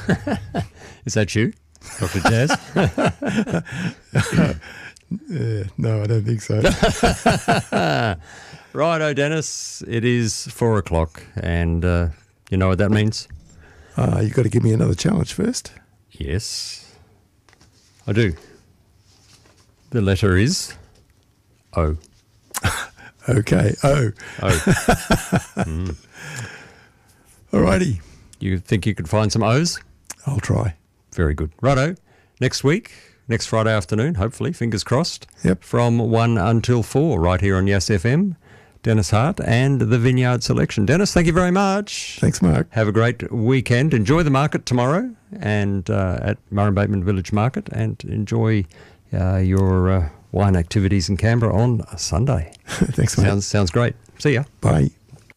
Is that you, Dr. Jazz? No, I don't think so. Righto, Dennis. It is 4 o'clock, and you know what that means? You've got to give me another challenge first. Yes, I do. The letter is O. Okay, O. Alrighty. You think you could find some O's? I'll try. Very good. Righto. Next week, next Friday afternoon, hopefully, fingers crossed. Yep. From 1 until 4, right here on Yes FM. Dennis Hart and the Vineyard Selection. Dennis, thank you very much. Thanks, Mark. Have a great weekend. Enjoy the market tomorrow and at Murrumbateman Village Market, and enjoy your wine activities in Canberra on Sunday. Thanks, mate. Sounds great. See ya. Bye.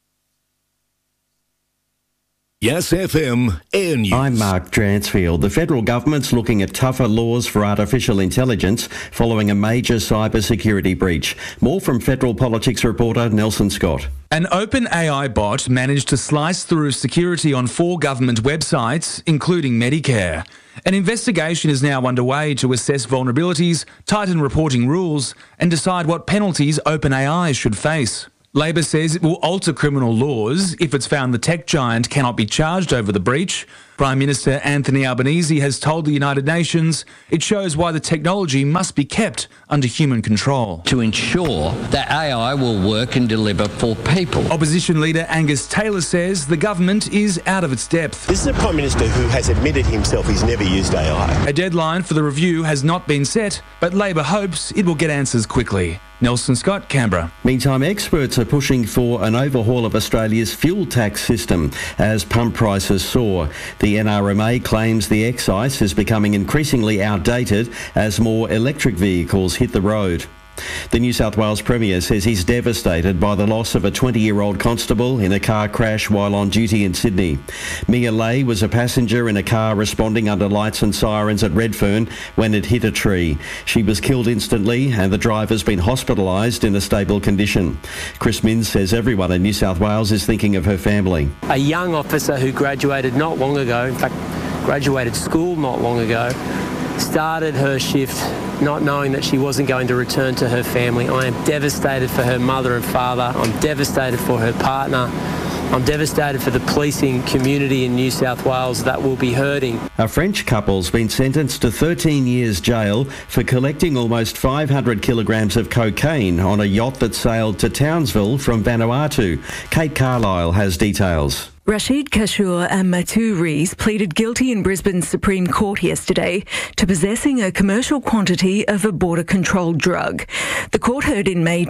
Yes FM Air News. I'm Mark Dransfield. The federal government's looking at tougher laws for artificial intelligence following a major cybersecurity breach. More from Federal Politics reporter Nelson Scott. An OpenAI bot managed to slice through security on 4 government websites, including Medicare. An investigation is now underway to assess vulnerabilities, tighten reporting rules, and decide what penalties OpenAI should face. Labor says it will alter criminal laws if it's found the tech giant cannot be charged over the breach. Prime Minister Anthony Albanese has told the United Nations it shows why the technology must be kept under human control. To ensure that AI will work and deliver for people. Opposition leader Angus Taylor says the government is out of its depth. This is a Prime Minister who has admitted himself he's never used AI. A deadline for the review has not been set, but Labor hopes it will get answers quickly. Nelson Scott, Canberra. Meantime, experts are pushing for an overhaul of Australia's fuel tax system as pump prices soar. The NRMA claims the excise is becoming increasingly outdated as more electric vehicles hit the road. The New South Wales Premier says he's devastated by the loss of a 20-year-old constable in a car crash while on duty in Sydney. Mia Lay was a passenger in a car responding under lights and sirens at Redfern when it hit a tree. She was killed instantly and the driver's been hospitalised in a stable condition. Chris Minns says everyone in New South Wales is thinking of her family. A young officer who graduated not long ago, in fact graduated school not long ago, started her shift not knowing that she wasn't going to return to her family. I am devastated for her mother and father. I'm devastated for her partner. I'm devastated for the policing community in New South Wales that will be hurting. A French couple's been sentenced to 13 years jail for collecting almost 500 kilograms of cocaine on a yacht that sailed to Townsville from Vanuatu. Kate Carlisle has details. Rashid Kashour and Matu Rees pleaded guilty in Brisbane's Supreme Court yesterday to possessing a commercial quantity of a border-controlled drug. The court heard in May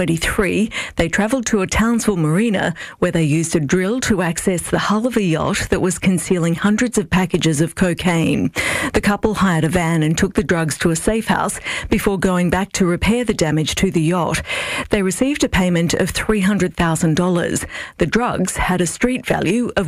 2023 they travelled to a Townsville marina where they used a drill to access the hull of a yacht that was concealing hundreds of packages of cocaine. The couple hired a van and took the drugs to a safe house before going back to repair the damage to the yacht. They received a payment of $300,000. The drugs had a street value of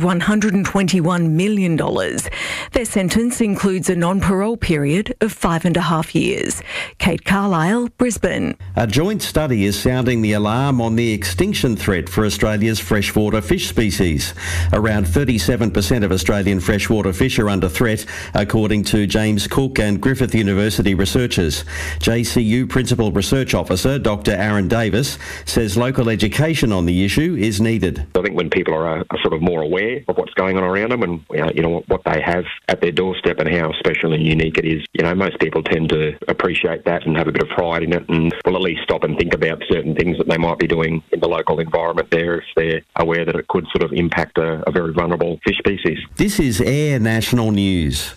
$121 million. Their sentence includes a non-parole period of 5.5 years. Kate Carlisle, Brisbane. A joint study is sounding the alarm on the extinction threat for Australia's freshwater fish species. Around 37% of Australian freshwater fish are under threat, according to James Cook and Griffith University researchers. JCU Principal Research Officer Dr. Aaron Davis says local education on the issue is needed. I think when people are sort of more aware of what's going on around them and what they have at their doorstep and how special and unique it is, most people tend to appreciate that and have a bit of pride in it, and will at least stop and think about certain things that they might be doing in the local environment there if they're aware that it could sort of impact a very vulnerable fish species. This is Air National News.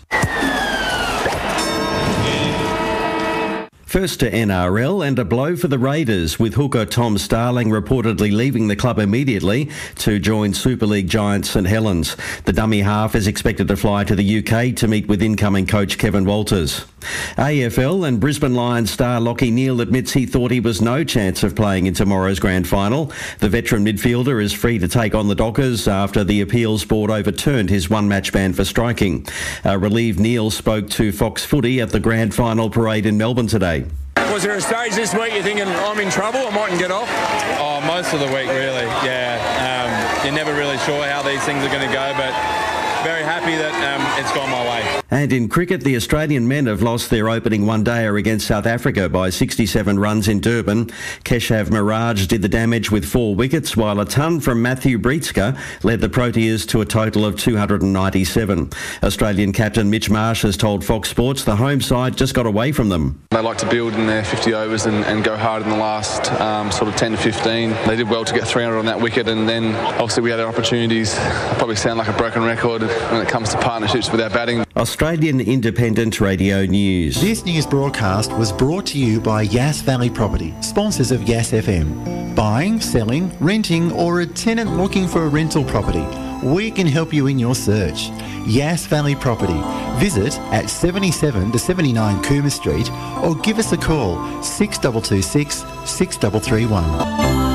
First to NRL, and a blow for the Raiders, with hooker Tom Starling reportedly leaving the club immediately to join Super League giant St Helens. The dummy half is expected to fly to the UK to meet with incoming coach Kevin Walters. AFL and Brisbane Lions star Lachie Neale admits he thought he was no chance of playing in tomorrow's grand final. The veteran midfielder is free to take on the Dockers after the appeals board overturned his one-match ban for striking. Relieved Neale spoke to Fox Footy at the grand final parade in Melbourne today. Was there a stage this week you're thinking, I'm in trouble, I mightn't get off? Oh, most of the week, really, yeah. You're never really sure how these things are going to go, but very happy that it's gone my way. And in cricket, the Australian men have lost their opening one-dayer against South Africa by 67 runs in Durban. Keshav Mirage did the damage with 4 wickets, while a ton from Matthew Breitska led the Proteas to a total of 297. Australian captain Mitch Marsh has told Fox Sports the home side just got away from them. They like to build in their 50 overs and go hard in the last sort of 10 to 15. They did well to get 300 on that wicket, and then obviously we had our opportunities. I probably sound like a broken record when it comes to partnerships with our batting. Australian Independent Radio News. This news broadcast was brought to you by Yass Valley Property, sponsors of Yass FM. Buying, selling, renting, or a tenant looking for a rental property, we can help you in your search. Yass Valley Property. Visit at 77 to 79 Cooma Street or give us a call 6226 6331.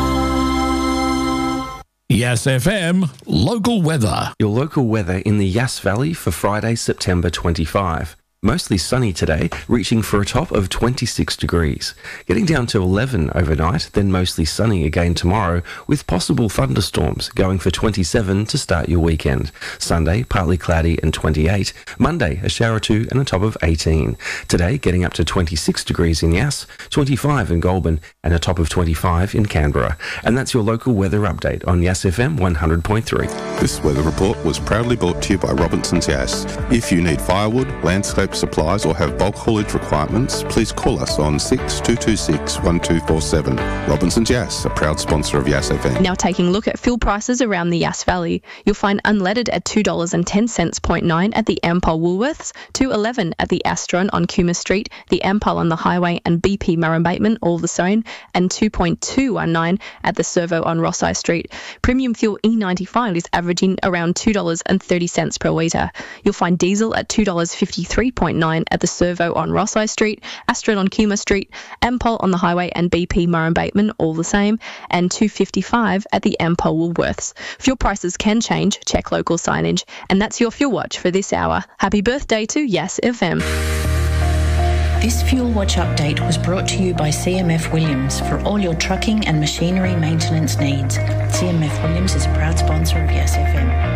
Yass FM local weather. Your local weather in the Yass Valley for Friday, September 25. Mostly sunny today, reaching for a top of 26 degrees. Getting down to 11 overnight, then mostly sunny again tomorrow, with possible thunderstorms, going for 27 to start your weekend. Sunday, partly cloudy and 28. Monday, a shower or two and a top of 18. Today, getting up to 26 degrees in Yass, 25 in Goulburn, and a top of 25 in Canberra. And that's your local weather update on Yass FM 100.3. This weather report was proudly brought to you by Robinson's Yass. If you need firewood, landscape supplies or have bulk haulage requirements, please call us on 6226 1247. Robinson's Yass, a proud sponsor of Yass FM. Now taking a look at fuel prices around the Yass Valley. You'll find unleaded at $2.10 0.9 at the Ampol Woolworths, $2.11 at the Astron on Cooma Street, the Ampol on the Highway and BP Murrumbateman all the same, and $2.219 at the Servo on Rossai Street. Premium fuel E95 is averaging around $2.30 per litre. You'll find diesel at $2.53 at the Servo on Rossai Street, Astron on Cooma Street, Ampol on the Highway and BP Murrumbateman all the same, and $2.55 at the Ampol Woolworths. Fuel prices can change, check local signage. And that's your Fuel Watch for this hour. Happy birthday to Yass FM. This Fuel Watch update was brought to you by CMF Williams for all your trucking and machinery maintenance needs. CMF Williams is a proud sponsor of Yass FM.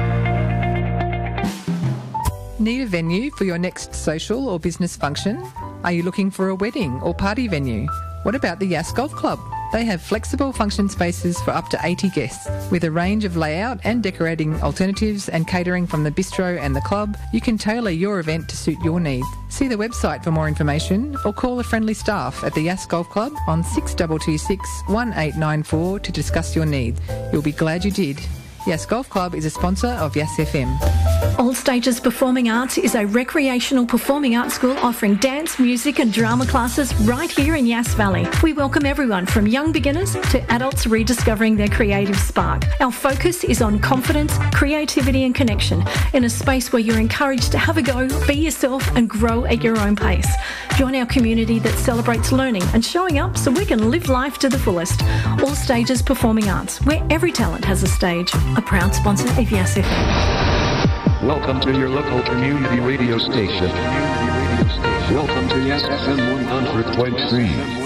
Need a venue for your next social or business function? Are you looking for a wedding or party venue? What about the Yass Golf Club? They have flexible function spaces for up to 80 guests. With a range of layout and decorating alternatives and catering from the bistro and the club, you can tailor your event to suit your needs. See the website for more information or call the friendly staff at the Yass Golf Club on 6226 1894 to discuss your needs. You'll be glad you did. Yass Golf Club is a sponsor of Yass FM. All Stages Performing Arts is a recreational performing arts school offering dance, music and drama classes right here in Yass Valley. We welcome everyone from young beginners to adults rediscovering their creative spark. Our focus is on confidence, creativity and connection in a space where you're encouraged to have a go, be yourself and grow at your own pace. Join our community that celebrates learning and showing up so we can live life to the fullest. All Stages Performing Arts, where every talent has a stage. A proud sponsor of Yass FM. Welcome to your local community radio station. Welcome to Yass FM 100.3.